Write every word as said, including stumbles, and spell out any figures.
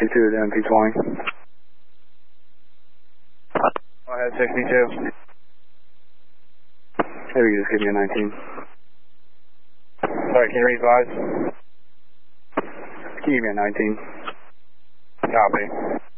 sixty-two to M P twenty. Go ahead, sixty-two. Maybe you just give me a nineteen. Sorry, can you revise? Can you give me a nineteen? Copy.